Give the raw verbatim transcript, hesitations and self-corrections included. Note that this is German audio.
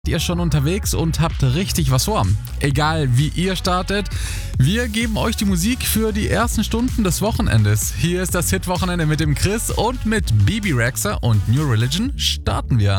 Ihr schon unterwegs und habt richtig was vor. Egal wie ihr startet, wir geben euch die Musik für die ersten Stunden des Wochenendes. Hier ist das Hit-Wochenende mit dem Chris und mit Bebe Rexha und New Religion starten wir.